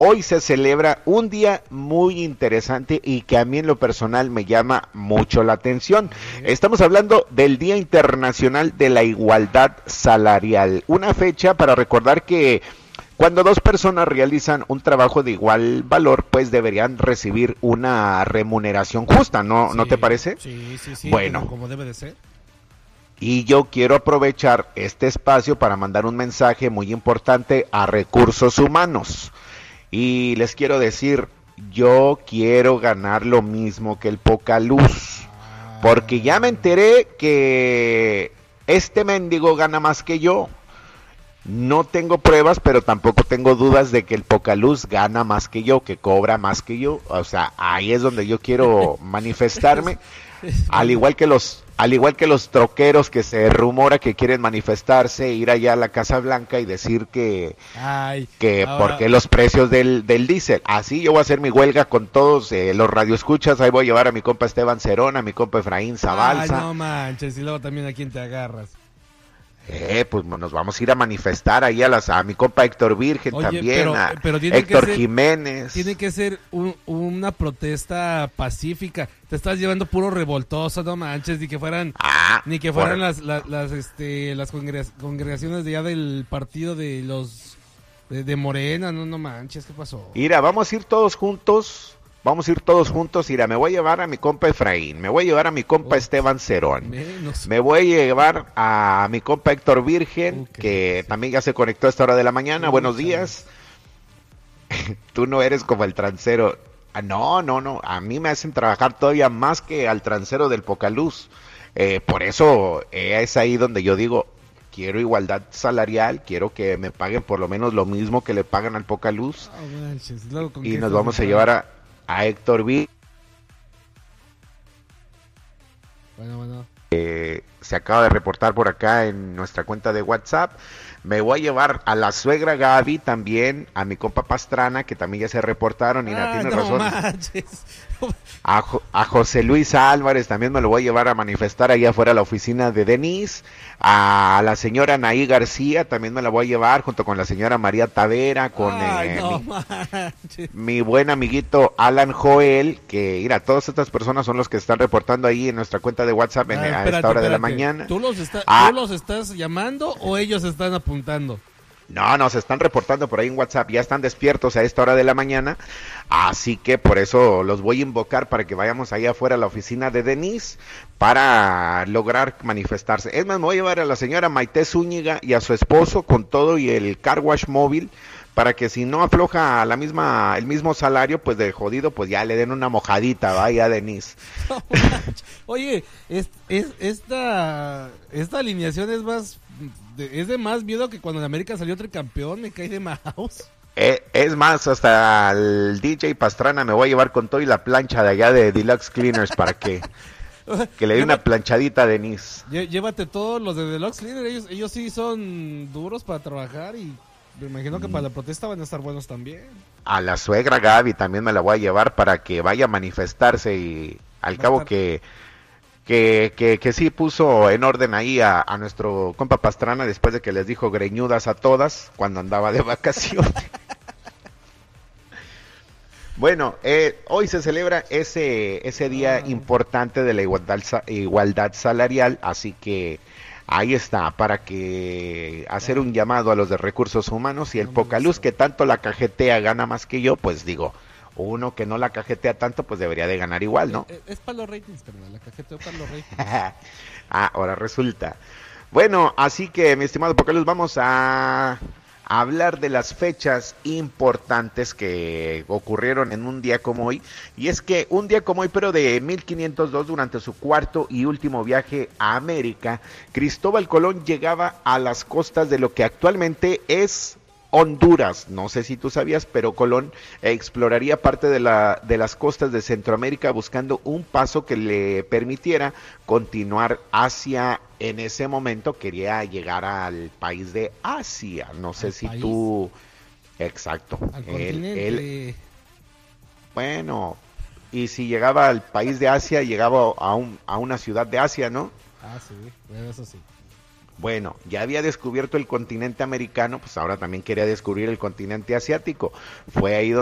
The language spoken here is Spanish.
hoy se celebra un día muy interesante y que a mí en lo personal me llama mucho la atención. Estamos hablando del Día Internacional de la Igualdad Salarial, una fecha para recordar que cuando dos personas realizan un trabajo de igual valor, pues deberían recibir una remuneración justa, ¿no? ¿No te Sí, parece? sí, Bueno, como debe de ser. y yo quiero aprovechar este espacio para mandar un mensaje muy importante a Recursos Humanos. Y les quiero decir, yo quiero ganar lo mismo que el Pocaluz, porque ya me enteré que este mendigo gana más que yo. No tengo pruebas, pero tampoco tengo dudas de que el Pocaluz gana más que yo, que cobra más que yo. O sea, ahí es donde yo quiero manifestarme. Al igual que los troqueros que se rumora que quieren manifestarse, ir allá a la Casa Blanca y decir Ay, que ahora, por qué los precios del diésel. Así yo voy a hacer mi huelga con todos los radioescuchas. Ahí voy a llevar a mi compa Esteban Cerón, a mi compa Efraín Zabalza. ay, no manches, y luego también a quién te agarras. Pues nos vamos a ir a manifestar ahí a mi compa Héctor Virgen. Oye, también, pero Héctor Jiménez. Tiene que ser una protesta pacífica. Te estás llevando puro revoltoso, no manches, ni que fueran las congregaciones de ya del partido de los de Morena, no manches, ¿qué pasó? Mira, vamos a ir todos juntos. Mira, me voy a llevar a mi compa Efraín, me voy a llevar a mi compa Esteban Cerón, me voy a llevar a mi compa Héctor Virgen, que también ya se conectó a esta hora de la mañana. Buenos días. Tú no eres como el transero. No, a mí me hacen trabajar todavía más que al transero del Pocaluz. Por eso es ahí donde yo digo, quiero igualdad salarial, quiero que me paguen por lo menos lo mismo que le pagan al Pocaluz. Y nos vamos a llevar a Héctor V. Bueno. Se acaba de reportar por acá en nuestra cuenta de WhatsApp. Me voy a llevar a la suegra Gaby también, a mi compa Pastrana, que también ya se reportaron. Y tiene razón. Manches. A José Luis Álvarez también me lo voy a llevar a manifestar allá afuera a la oficina de Denise. A la señora Anaí García también me la voy a llevar junto con la señora María Tavera, con mi buen amiguito Alan Joel, que mira, todas estas personas son los que están reportando ahí en nuestra cuenta de WhatsApp a esta hora de la mañana. ¿Tú los estás llamando o ellos están apuntando? No, se están reportando por ahí en WhatsApp, ya están despiertos a esta hora de la mañana, así que por eso los voy a invocar para que vayamos allá afuera a la oficina de Denise para lograr manifestarse. Es más, me voy a llevar a la señora Maite Zúñiga y a su esposo con todo y el car wash móvil, para que si no afloja el mismo salario, pues de jodido, pues ya le den una mojadita, vaya Denise. No, oye, esta alineación es de más miedo que cuando en América salió tricampeón, me cae de mouse. Es más, hasta el DJ Pastrana me voy a llevar con todo y la plancha de allá de Deluxe Cleaners para que le dé una planchadita a Denise. Llévate todos los de Deluxe Cleaners, ellos sí son duros para trabajar y me imagino que para la protesta van a estar buenos también. A la suegra Gaby también me la voy a llevar para que vaya a manifestarse y al cabo que sí puso en orden ahí a nuestro compa Pastrana después de que les dijo greñudas a todas cuando andaba de vacaciones. Bueno, hoy se celebra ese día importante de la igualdad salarial, así que ahí está, para que hacer un llamado a los de Recursos Humanos y el Pocaluz que tanto la cajetea gana más que yo, pues digo, uno que no la cajetea tanto, pues debería de ganar igual, ¿no? Es para los ratings, carnal, la cajetea para los ratings. Ahora resulta. Bueno, así que, mi estimado Pocaluz, vamos a hablar de las fechas importantes que ocurrieron en un día como hoy. Y es que un día como hoy, pero de 1502, durante su cuarto y último viaje a América, Cristóbal Colón llegaba a las costas de lo que actualmente es Honduras. No sé si tú sabías, pero Colón exploraría parte de las costas de Centroamérica buscando un paso que le permitiera continuar hacia, en ese momento quería llegar al país de Asia. No sé si tú... Exacto. Al continente. Bueno, y si llegaba al país de Asia, llegaba a una ciudad de Asia, ¿no? Sí, bueno, eso sí. Bueno, ya había descubierto el continente americano, pues ahora también quería descubrir el continente asiático. Fue ahí